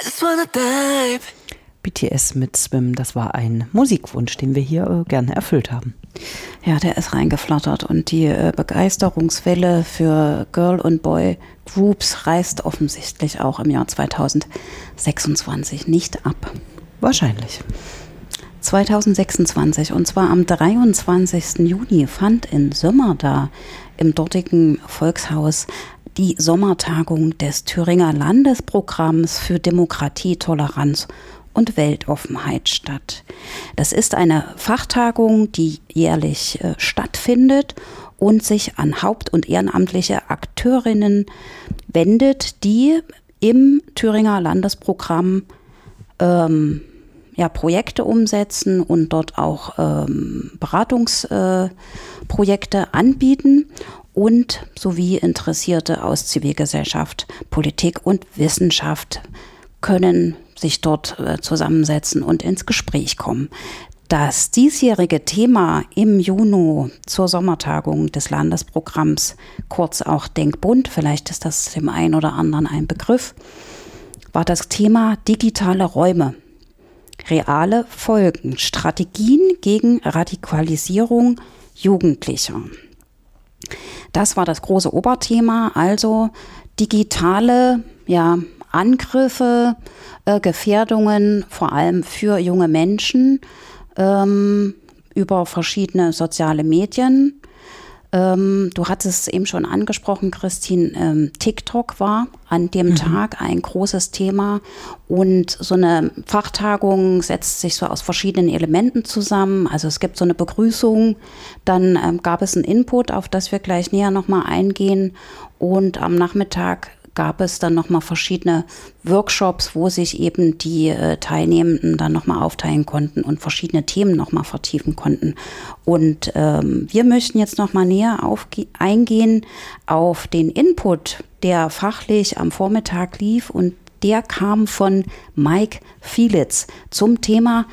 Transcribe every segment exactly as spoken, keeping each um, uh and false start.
I just wanna dive. B T S mit Swim, das war ein Musikwunsch, den wir hier äh, gerne erfüllt haben. Ja, der ist reingeflattert und die äh, Begeisterungswelle für Girl- und Boy-Groups reißt offensichtlich auch im Jahr zweitausendsechsundzwanzig nicht ab. Wahrscheinlich. zweitausendsechsundzwanzig, und zwar am dreiundzwanzigsten Juni fand in Sömmerda im dortigen Volkshaus die Sommertagung des Thüringer Landesprogramms für Demokratie, Toleranz und Weltoffenheit statt. Das ist eine Fachtagung, die jährlich äh, stattfindet und sich an haupt- und ehrenamtliche Akteurinnen wendet, die im Thüringer Landesprogramm ähm, ja, Projekte umsetzen und dort auch ähm, Beratungsprojekte äh, anbieten und sowie Interessierte aus Zivilgesellschaft, Politik und Wissenschaft können sich dort äh, zusammensetzen und ins Gespräch kommen. Das diesjährige Thema im Juni zur Sommertagung des Landesprogramms, kurz auch Denkbund, vielleicht ist das dem einen oder anderen ein Begriff, war das Thema digitale Räume. Reale Folgen, Strategien gegen Radikalisierung Jugendlicher. Das war das große Oberthema, also digitale ja, Angriffe, äh, Gefährdungen, vor allem für junge Menschen ähm, über verschiedene soziale Medien. Ähm, du hattest es eben schon angesprochen, Christine, ähm, TikTok war an dem mhm. Tag ein großes Thema und so eine Fachtagung setzt sich so aus verschiedenen Elementen zusammen. Also es gibt so eine Begrüßung, dann ähm, gab es einen Input, auf das wir gleich näher nochmal eingehen, und am Nachmittag gab es dann nochmal verschiedene Workshops, wo sich eben die äh, Teilnehmenden dann nochmal aufteilen konnten und verschiedene Themen nochmal vertiefen konnten. Und ähm, wir möchten jetzt nochmal näher aufge- eingehen auf den Input, der fachlich am Vormittag lief, und der kam von Mike Fielitz zum Thema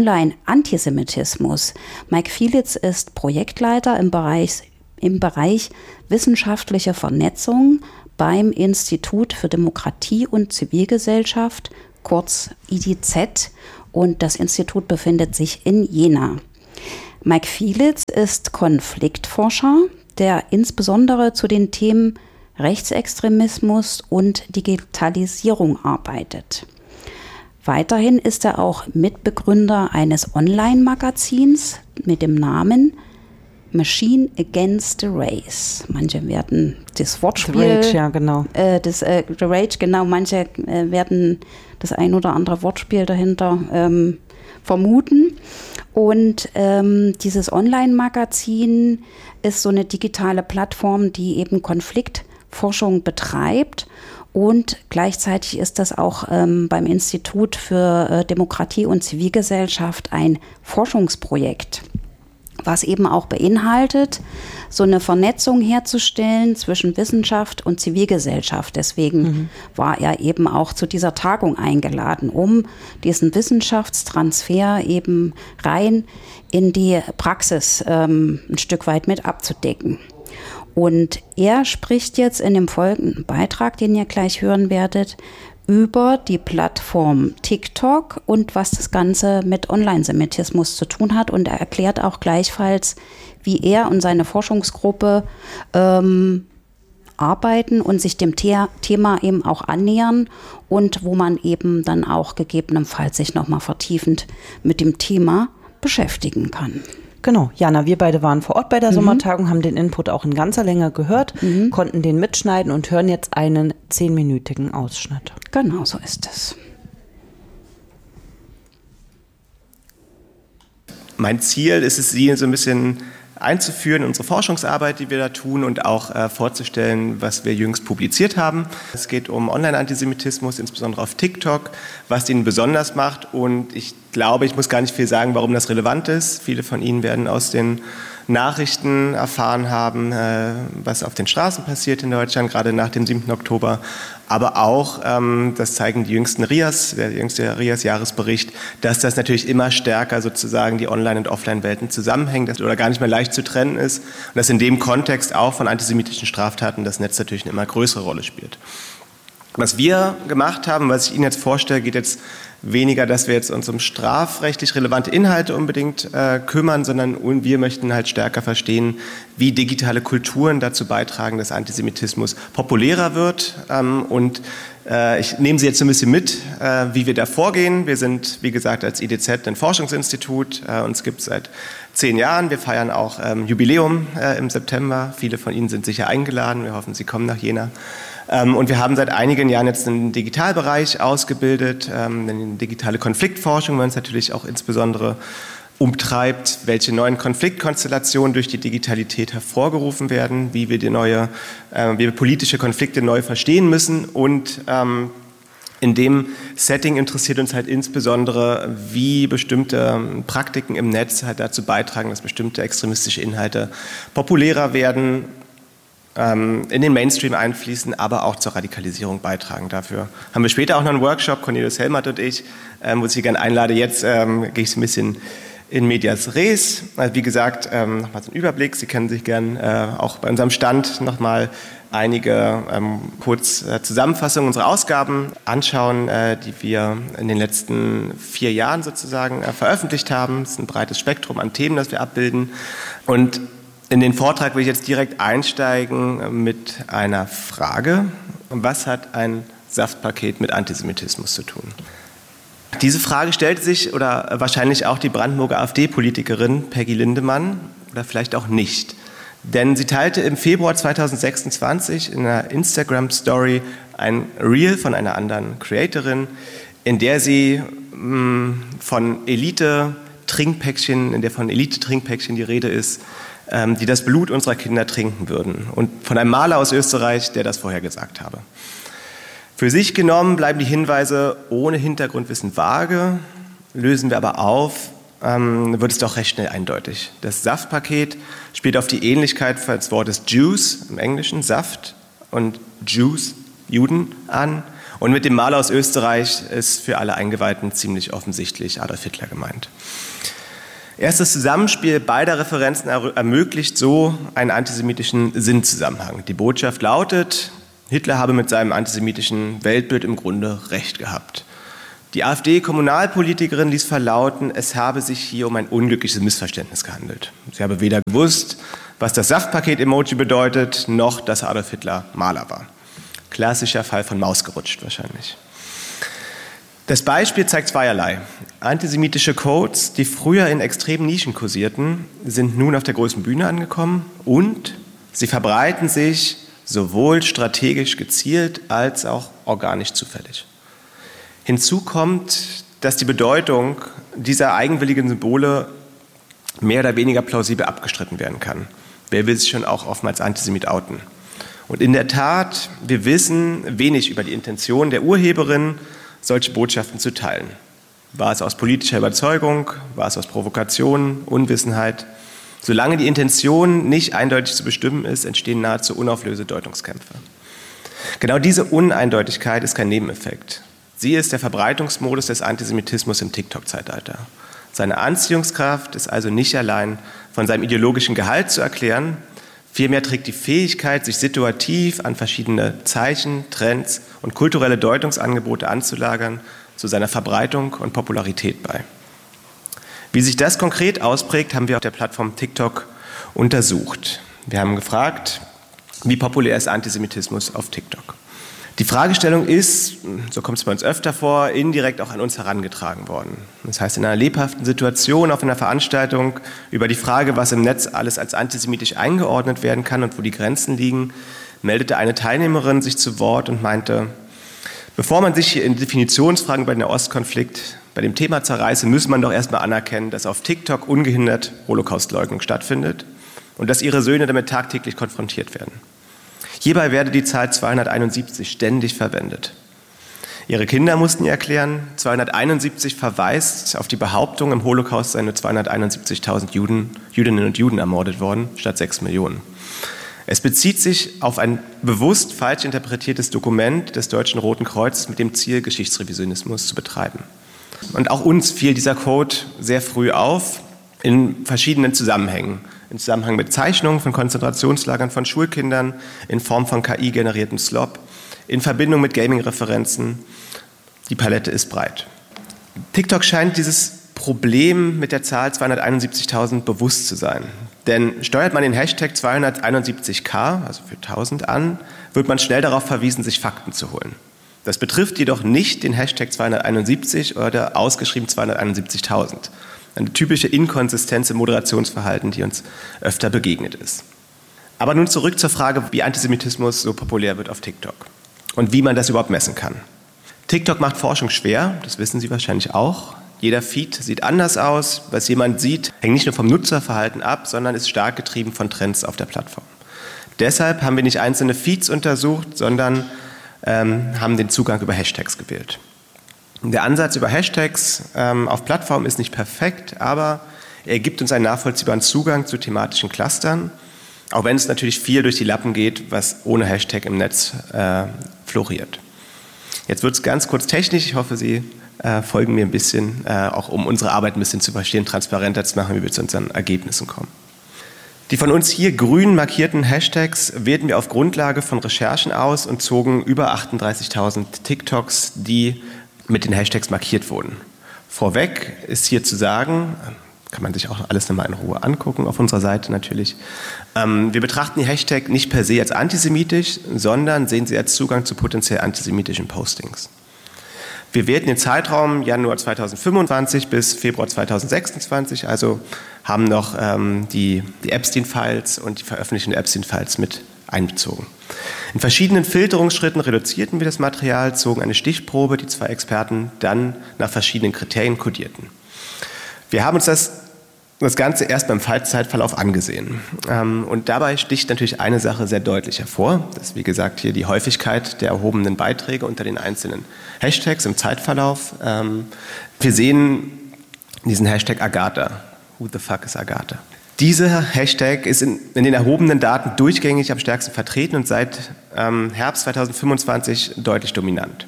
Online-Antisemitismus. Mike Fielitz ist Projektleiter im Bereich, im Bereich wissenschaftliche Vernetzung beim Institut für Demokratie und Zivilgesellschaft, kurz I D Z, und das Institut befindet sich in Jena. Mike Fielitz ist Konfliktforscher, der insbesondere zu den Themen Rechtsextremismus und Digitalisierung arbeitet. Weiterhin ist er auch Mitbegründer eines Online-Magazins mit dem Namen Machine Against the Race. Manche werden das Wortspiel, The Rage, ja, genau. Äh, das, äh, The Rage, genau, manche äh, werden das ein oder andere Wortspiel dahinter ähm, vermuten. Und ähm, dieses Online-Magazin ist so eine digitale Plattform, die eben Konfliktforschung betreibt. Und gleichzeitig ist das auch ähm, beim Institut für äh, Demokratie und Zivilgesellschaft ein Forschungsprojekt, was eben auch beinhaltet, so eine Vernetzung herzustellen zwischen Wissenschaft und Zivilgesellschaft. Deswegen mhm. war er eben auch zu dieser Tagung eingeladen, um diesen Wissenschaftstransfer eben rein in die Praxis ähm, ein Stück weit mit abzudecken. Und er spricht jetzt in dem folgenden Beitrag, den ihr gleich hören werdet, über die Plattform TikTok und was das Ganze mit Online-Semitismus zu tun hat. Und er erklärt auch gleichfalls, wie er und seine Forschungsgruppe ähm, arbeiten und sich dem The- Thema eben auch annähern und wo man eben dann auch gegebenenfalls sich nochmal vertiefend mit dem Thema beschäftigen kann. Genau, Jana, wir beide waren vor Ort bei der mhm. Sommertagung, haben den Input auch in ganzer Länge gehört, mhm. konnten den mitschneiden und hören jetzt einen zehnminütigen Ausschnitt. Genau, so ist es. Mein Ziel ist es, Sie so ein bisschen einzuführen, unsere Forschungsarbeit, die wir da tun, und auch äh, vorzustellen, was wir jüngst publiziert haben. Es geht um Online-Antisemitismus, insbesondere auf TikTok, was ihn besonders macht. Und ich glaube, ich muss gar nicht viel sagen, warum das relevant ist. Viele von Ihnen werden aus den Nachrichten erfahren haben, äh, was auf den Straßen passiert in Deutschland, gerade nach dem siebten Oktober. Aber auch, ähm, das zeigen die jüngsten R I A S, der jüngste R I A S-Jahresbericht, dass das natürlich immer stärker sozusagen die Online- und Offline-Welten zusammenhängen dass, oder gar nicht mehr leicht zu trennen ist. Und dass in dem Kontext auch von antisemitischen Straftaten das Netz natürlich eine immer größere Rolle spielt. Was wir gemacht haben, was ich Ihnen jetzt vorstelle, geht jetzt weniger, dass wir jetzt uns um strafrechtlich relevante Inhalte unbedingt äh, kümmern, sondern wir möchten halt stärker verstehen, wie digitale Kulturen dazu beitragen, dass Antisemitismus populärer wird. Ähm, und äh, ich nehme Sie jetzt ein bisschen mit, äh, wie wir da vorgehen. Wir sind, wie gesagt, als I D Z ein Forschungsinstitut. Äh, uns gibt es seit zehn Jahren. Wir feiern auch ähm, Jubiläum äh, im September. Viele von Ihnen sind sicher eingeladen. Wir hoffen, Sie kommen nach Jena. Und wir haben seit einigen Jahren jetzt einen Digitalbereich ausgebildet, eine digitale Konfliktforschung, weil uns natürlich auch insbesondere umtreibt, welche neuen Konfliktkonstellationen durch die Digitalität hervorgerufen werden, wie wir die neue, wie wir politische Konflikte neu verstehen müssen. Und in dem Setting interessiert uns halt insbesondere, wie bestimmte Praktiken im Netz halt dazu beitragen, dass bestimmte extremistische Inhalte populärer werden, in den Mainstream einfließen, aber auch zur Radikalisierung beitragen. Dafür haben wir später auch noch einen Workshop, Cornelius Helmert und ich, wo ich Sie gerne einlade. Jetzt ähm, gehe ich ein bisschen in medias res. Also wie gesagt, ähm, nochmal so ein Überblick. Sie können sich gerne äh, auch bei unserem Stand nochmal einige ähm, kurz äh, Zusammenfassungen unserer Ausgaben anschauen, äh, die wir in den letzten vier Jahren sozusagen äh, veröffentlicht haben. Es ist ein breites Spektrum an Themen, das wir abbilden. Und in den Vortrag will ich jetzt direkt einsteigen mit einer Frage. Was hat ein Saftpaket mit Antisemitismus zu tun? Diese Frage stellte sich oder wahrscheinlich auch die Brandenburger AfD-Politikerin Peggy Lindemann oder vielleicht auch nicht. Denn sie teilte im Februar zweitausendsechsundzwanzig in einer Instagram-Story ein Reel von einer anderen Creatorin, in der sie mh, von Elite-Trinkpäckchen, in der von Elite-Trinkpäckchen die Rede ist, die das Blut unserer Kinder trinken würden. Und von einem Maler aus Österreich, der das vorher gesagt habe. Für sich genommen bleiben die Hinweise ohne Hintergrundwissen vage, lösen wir aber auf, ähm, wird es doch recht schnell eindeutig. Das Saftpaket spielt auf die Ähnlichkeit des Wortes Jews im Englischen, Saft, und Jews, Juden, an. Und mit dem Maler aus Österreich ist für alle Eingeweihten ziemlich offensichtlich Adolf Hitler gemeint. Erst das Zusammenspiel beider Referenzen ermöglicht so einen antisemitischen Sinnzusammenhang. Die Botschaft lautet, Hitler habe mit seinem antisemitischen Weltbild im Grunde recht gehabt. Die AfD-Kommunalpolitikerin ließ verlauten, es habe sich hier um ein unglückliches Missverständnis gehandelt. Sie habe weder gewusst, was das Saftpaket-Emoji bedeutet, noch dass Adolf Hitler Maler war. Klassischer Fall von Maus gerutscht wahrscheinlich. Das Beispiel zeigt zweierlei. Antisemitische Codes, die früher in extremen Nischen kursierten, sind nun auf der großen Bühne angekommen und sie verbreiten sich sowohl strategisch gezielt als auch organisch zufällig. Hinzu kommt, dass die Bedeutung dieser eigenwilligen Symbole mehr oder weniger plausibel abgestritten werden kann. Wer will sich schon auch oftmals Antisemit outen? Und in der Tat, wir wissen wenig über die Intention der Urheberin, solche Botschaften zu teilen. War es aus politischer Überzeugung, war es aus Provokation, Unwissenheit? Solange die Intention nicht eindeutig zu bestimmen ist, entstehen nahezu unauflösliche Deutungskämpfe. Genau diese Uneindeutigkeit ist kein Nebeneffekt. Sie ist der Verbreitungsmodus des Antisemitismus im TikTok-Zeitalter. Seine Anziehungskraft ist also nicht allein von seinem ideologischen Gehalt zu erklären, vielmehr trägt die Fähigkeit, sich situativ an verschiedene Zeichen, Trends und kulturelle Deutungsangebote anzulagern, zu seiner Verbreitung und Popularität bei. Wie sich das konkret ausprägt, haben wir auf der Plattform TikTok untersucht. Wir haben gefragt, wie populär ist Antisemitismus auf TikTok? Die Fragestellung ist, so kommt es bei uns öfter vor, indirekt auch an uns herangetragen worden. Das heißt, in einer lebhaften Situation auf einer Veranstaltung über die Frage, was im Netz alles als antisemitisch eingeordnet werden kann und wo die Grenzen liegen, meldete eine Teilnehmerin sich zu Wort und meinte, bevor man sich hier in Definitionsfragen bei dem Ostkonflikt bei dem Thema zerreiße, muss man doch erstmal anerkennen, dass auf TikTok ungehindert Holocaustleugnung stattfindet und dass ihre Söhne damit tagtäglich konfrontiert werden. Hierbei werde die Zahl zweihunderteinundsiebzig ständig verwendet. Ihre Kinder mussten ihr erklären, zweihunderteinundsiebzig verweist auf die Behauptung, im Holocaust seien nur zweihunderteinundsiebzigtausend Juden, Jüdinnen und Juden ermordet worden, statt sechs Millionen. Es bezieht sich auf ein bewusst falsch interpretiertes Dokument des Deutschen Roten Kreuzes mit dem Ziel, Geschichtsrevisionismus zu betreiben. Und auch uns fiel dieser Code sehr früh auf, in verschiedenen Zusammenhängen. Im Zusammenhang mit Zeichnungen von Konzentrationslagern von Schulkindern, in Form von K I-generiertem Slop, in Verbindung mit Gaming-Referenzen. Die Palette ist breit. TikTok scheint dieses Problem mit der Zahl zweihunderteinundsiebzigtausend bewusst zu sein. Denn steuert man den Hashtag zweihunderteinundsiebzig K, also für tausend, an, wird man schnell darauf verwiesen, sich Fakten zu holen. Das betrifft jedoch nicht den Hashtag zweihunderteinundsiebzig oder ausgeschrieben zweihunderteinundsiebzigtausend. Eine typische Inkonsistenz im Moderationsverhalten, die uns öfter begegnet ist. Aber nun zurück zur Frage, wie Antisemitismus so populär wird auf TikTok und wie man das überhaupt messen kann. TikTok macht Forschung schwer, das wissen Sie wahrscheinlich auch. Jeder Feed sieht anders aus. Was jemand sieht, hängt nicht nur vom Nutzerverhalten ab, sondern ist stark getrieben von Trends auf der Plattform. Deshalb haben wir nicht einzelne Feeds untersucht, sondern ähm, haben den Zugang über Hashtags gewählt. Der Ansatz über Hashtags ähm, auf Plattformen ist nicht perfekt, aber er gibt uns einen nachvollziehbaren Zugang zu thematischen Clustern, auch wenn es natürlich viel durch die Lappen geht, was ohne Hashtag im Netz äh, floriert. Jetzt wird es ganz kurz technisch. Ich hoffe, Sie äh, folgen mir ein bisschen, äh, auch um unsere Arbeit ein bisschen zu verstehen, transparenter zu machen, wie wir zu unseren Ergebnissen kommen. Die von uns hier grün markierten Hashtags wählten wir auf Grundlage von Recherchen aus und zogen über achtunddreißigtausend TikToks, die mit den Hashtags markiert wurden. Vorweg ist hier zu sagen, kann man sich auch alles nochmal in Ruhe angucken, auf unserer Seite natürlich. Ähm, wir betrachten die Hashtags nicht per se als antisemitisch, sondern sehen sie als Zugang zu potenziell antisemitischen Postings. Wir wählten den Zeitraum Januar zweitausendfünfundzwanzig bis Februar zweitausendsechsundzwanzig, also haben noch ähm, die, die Epstein-Files und die Veröffentlichung der Epstein-Files mit einbezogen. In verschiedenen Filterungsschritten reduzierten wir das Material, zogen eine Stichprobe, die zwei Experten dann nach verschiedenen Kriterien kodierten. Wir haben uns das, das Ganze erst beim Zeitverlauf angesehen. Ähm, und dabei sticht natürlich eine Sache sehr deutlich hervor. Das ist, wie gesagt, hier die Häufigkeit der erhobenen Beiträge unter den einzelnen Hashtags im Zeitverlauf. Ähm, wir sehen diesen Hashtag Agatha. Who the fuck is Agatha? Dieser Hashtag ist in, in den erhobenen Daten durchgängig am stärksten vertreten und seit ähm, Herbst zweitausendfünfundzwanzig deutlich dominant.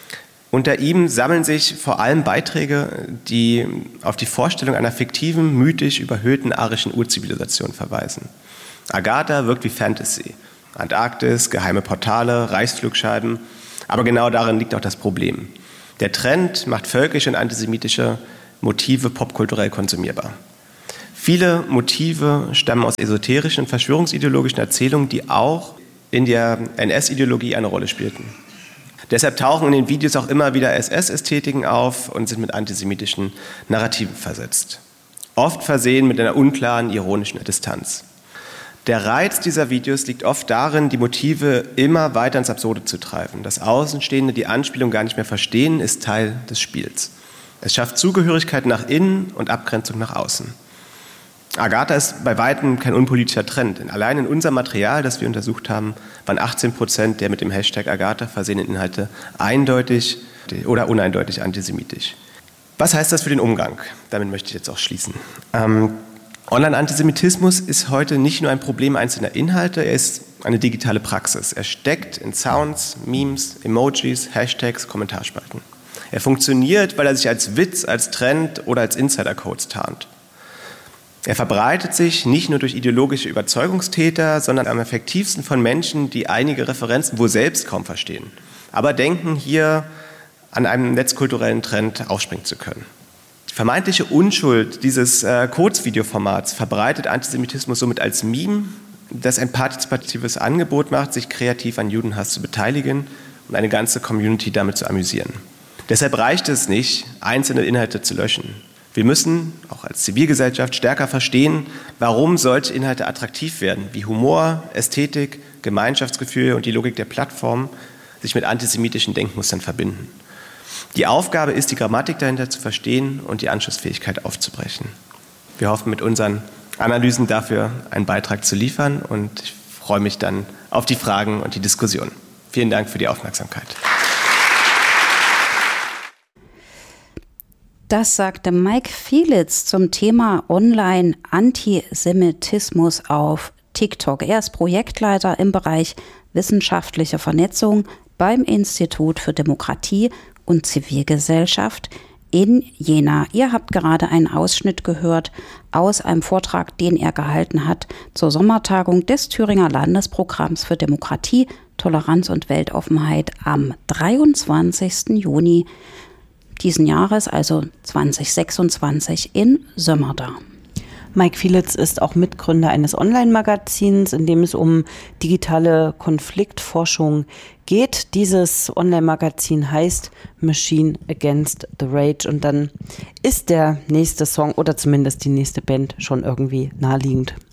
Unter ihm sammeln sich vor allem Beiträge, die auf die Vorstellung einer fiktiven, mythisch überhöhten arischen Urzivilisation verweisen. Agatha wirkt wie Fantasy. Antarktis, geheime Portale, Reichsflugscheiben. Aber genau darin liegt auch das Problem. Der Trend macht völkische und antisemitische Motive popkulturell konsumierbar. Viele Motive stammen aus esoterischen und verschwörungsideologischen Erzählungen, die auch in der N S-Ideologie eine Rolle spielten. Deshalb tauchen in den Videos auch immer wieder S S-Ästhetiken auf und sind mit antisemitischen Narrativen versetzt. Oft versehen mit einer unklaren, ironischen Distanz. Der Reiz dieser Videos liegt oft darin, die Motive immer weiter ins Absurde zu treiben. Das Außenstehende die Anspielung gar nicht mehr verstehen, ist Teil des Spiels. Es schafft Zugehörigkeit nach innen und Abgrenzung nach außen. Agatha ist bei weitem kein unpolitischer Trend. Denn allein in unserem Material, das wir untersucht haben, waren achtzehn Prozent der mit dem Hashtag Agatha versehenen Inhalte eindeutig oder uneindeutig antisemitisch. Was heißt das für den Umgang? Damit möchte ich jetzt auch schließen. Ähm, Online-Antisemitismus ist heute nicht nur ein Problem einzelner Inhalte, er ist eine digitale Praxis. Er steckt in Sounds, Memes, Emojis, Hashtags, Kommentarspalten. Er funktioniert, weil er sich als Witz, als Trend oder als Insider-Codes tarnt. Er verbreitet sich nicht nur durch ideologische Überzeugungstäter, sondern am effektivsten von Menschen, die einige Referenzen wohl selbst kaum verstehen, aber denken, hier an einem netzkulturellen Trend aufspringen zu können. Die vermeintliche Unschuld dieses äh, Kurzvideoformats verbreitet Antisemitismus somit als Meme, das ein partizipatives Angebot macht, sich kreativ an Judenhass zu beteiligen und eine ganze Community damit zu amüsieren. Deshalb reicht es nicht, einzelne Inhalte zu löschen. Wir müssen, auch als Zivilgesellschaft, stärker verstehen, warum solche Inhalte attraktiv werden, wie Humor, Ästhetik, Gemeinschaftsgefühl und die Logik der Plattform sich mit antisemitischen Denkmustern verbinden. Die Aufgabe ist, die Grammatik dahinter zu verstehen und die Anschlussfähigkeit aufzubrechen. Wir hoffen, mit unseren Analysen dafür einen Beitrag zu liefern und ich freue mich dann auf die Fragen und die Diskussion. Vielen Dank für die Aufmerksamkeit. Das sagte Mike Fielitz zum Thema Online-Antisemitismus auf TikTok. Er ist Projektleiter im Bereich wissenschaftliche Vernetzung beim Institut für Demokratie und Zivilgesellschaft in Jena. Ihr habt gerade einen Ausschnitt gehört aus einem Vortrag, den er gehalten hat zur Sommertagung des Thüringer Landesprogramms für Demokratie, Toleranz und Weltoffenheit am dreiundzwanzigsten Juni diesen Jahres, also zweitausendsechsundzwanzig in Sömmerda. Mike Fielitz ist auch Mitgründer eines Online-Magazins, in dem es um digitale Konfliktforschung geht. Dieses Online-Magazin heißt Machine Against the Rage und dann ist der nächste Song oder zumindest die nächste Band schon irgendwie naheliegend.